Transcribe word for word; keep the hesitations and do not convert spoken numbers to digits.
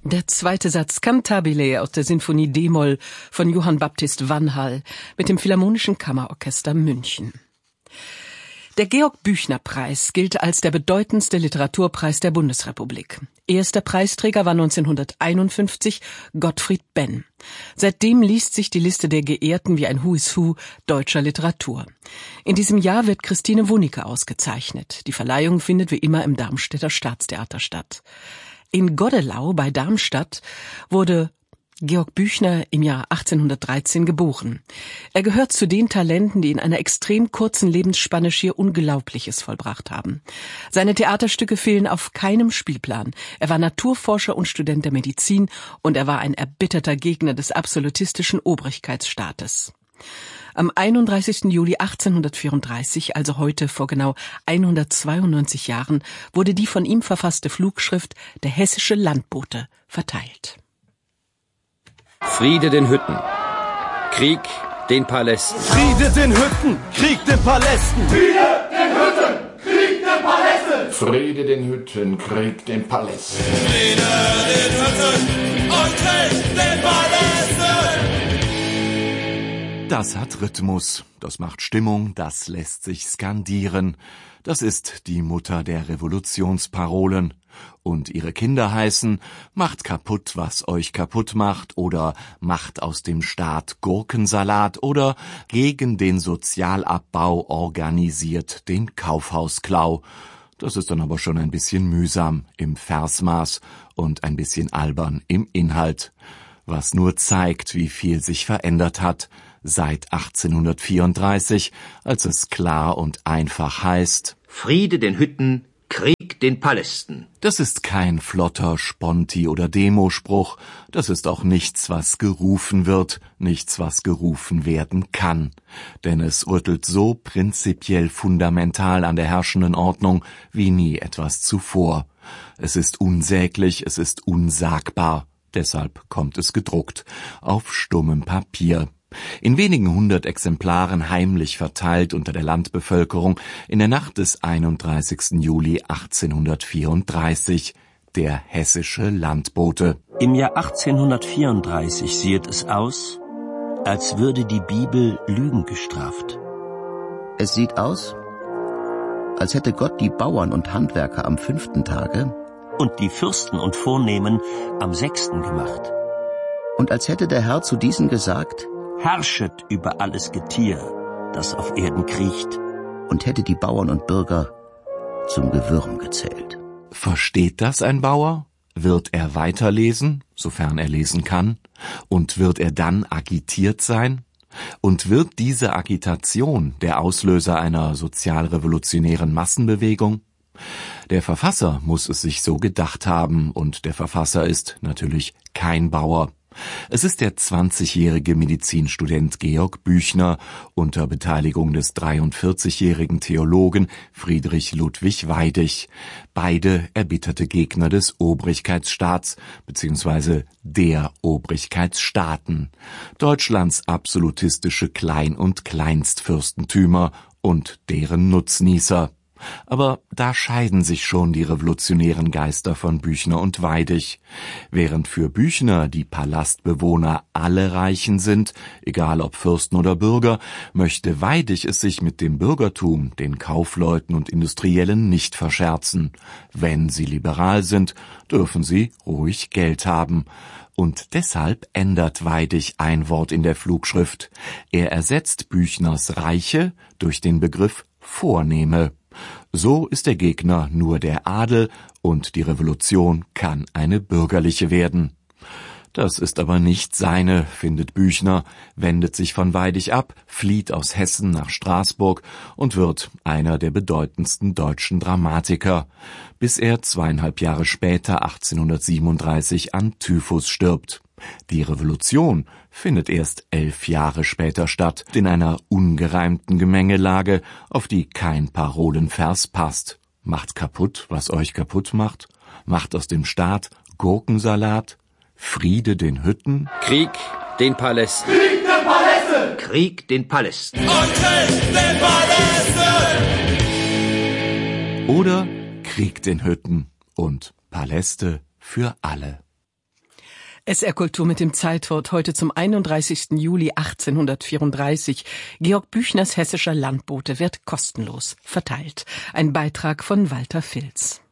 Der zweite Satz Cantabile aus der Sinfonie D-Moll von Johann Baptist Vanhal mit dem Philharmonischen Kammerorchester München. Der Georg-Büchner-Preis gilt als der bedeutendste Literaturpreis der Bundesrepublik. Erster Preisträger war neunzehnhunderteinundfünfzig Gottfried Benn. Seitdem liest sich die Liste der Geehrten wie ein Who is Who deutscher Literatur. In diesem Jahr wird Christine Wunicke ausgezeichnet. Die Verleihung findet wie immer im Darmstädter Staatstheater statt. In Goddelau bei Darmstadt wurde Georg Büchner im Jahr achtzehnhundertdreizehn geboren. Er gehört zu den Talenten, die in einer extrem kurzen Lebensspanne schier Unglaubliches vollbracht haben. Seine Theaterstücke fehlen auf keinem Spielplan. Er war Naturforscher und Student der Medizin und er war ein erbitterter Gegner des absolutistischen Obrigkeitsstaates. Am einunddreißigsten Juli achtzehnhundertvierunddreißig, also heute vor genau hundertzweiundneunzig Jahren, wurde die von ihm verfasste Flugschrift Der hessische Landbote verteilt. Friede den Hütten, Krieg den Palästen. Friede den Hütten, Krieg den Palästen. Friede den Hütten, Krieg den Palästen. Friede den Hütten, Krieg den Palästen. Friede den Hütten und Krieg den Palästen. Das hat Rhythmus, das macht Stimmung, das lässt sich skandieren. Das ist die Mutter der Revolutionsparolen. Und ihre Kinder heißen, macht kaputt, was euch kaputt macht, oder macht aus dem Staat Gurkensalat, oder gegen den Sozialabbau organisiert den Kaufhausklau. Das ist dann aber schon ein bisschen mühsam im Versmaß und ein bisschen albern im Inhalt. Was nur zeigt, wie viel sich verändert hat seit achtzehnhundertvierunddreißig, als es klar und einfach heißt: Friede den Hütten, Krieg den Palästen. Das ist kein flotter Sponti- oder Demospruch, das ist auch nichts, was gerufen wird, nichts, was gerufen werden kann. Denn es rüttelt so prinzipiell fundamental an der herrschenden Ordnung wie nie etwas zuvor. Es ist unsäglich, es ist unsagbar. Deshalb kommt es gedruckt, auf stummem Papier. In wenigen hundert Exemplaren heimlich verteilt unter der Landbevölkerung in der Nacht des einunddreißigsten Juli achtzehnhundertvierunddreißig, der hessische Landbote. Im Jahr achtzehnhundertvierunddreißig sieht es aus, als würde die Bibel Lügen gestraft. Es sieht aus, als hätte Gott die Bauern und Handwerker am fünften Tage und die Fürsten und Vornehmen am sechsten gemacht. Und als hätte der Herr zu diesen gesagt: Herrschet über alles Getier, das auf Erden kriecht. Und hätte die Bauern und Bürger zum Gewürm gezählt. Versteht das ein Bauer? Wird er weiterlesen, sofern er lesen kann? Und wird er dann agitiert sein? Und wird diese Agitation der Auslöser einer sozialrevolutionären Massenbewegung? Der Verfasser muss es sich so gedacht haben, und der Verfasser ist natürlich kein Bauer. Es ist der zwanzigjährige Medizinstudent Georg Büchner unter Beteiligung des dreiundvierzigjährigen Theologen Friedrich Ludwig Weidig. Beide erbitterte Gegner des Obrigkeitsstaats bzw. der Obrigkeitsstaaten, Deutschlands absolutistische Klein- und Kleinstfürstentümer und deren Nutznießer. Aber da scheiden sich schon die revolutionären Geister von Büchner und Weidig. Während für Büchner die Palastbewohner alle Reichen sind, egal ob Fürsten oder Bürger, möchte Weidig es sich mit dem Bürgertum, den Kaufleuten und Industriellen nicht verscherzen. Wenn sie liberal sind, dürfen sie ruhig Geld haben. Und deshalb ändert Weidig ein Wort in der Flugschrift. Er ersetzt Büchners Reiche durch den Begriff Vornehme. So ist der Gegner nur der Adel und die Revolution kann eine bürgerliche werden. Das ist aber nicht seine, findet Büchner, wendet sich von Weidig ab, flieht aus Hessen nach Straßburg und wird einer der bedeutendsten deutschen Dramatiker, bis er zweieinhalb Jahre später, achtzehnhundertsiebenunddreißig, an Typhus stirbt. Die Revolution findet erst elf Jahre später statt, in einer ungereimten Gemengelage, auf die kein Parolenvers passt. Macht kaputt, was euch kaputt macht? Macht aus dem Staat Gurkensalat? Friede den Hütten? Krieg den Palästen. Krieg den Palästen. Krieg den Palästen. Und Krieg den Palästen. Oder Krieg den Hütten und Paläste für alle. S R Kultur mit dem Zeitwort heute zum einunddreißigsten Juli achtzehnhundertvierunddreißig. Georg Büchners Hessischer Landbote wird kostenlos verteilt. Ein Beitrag von Walter Filz.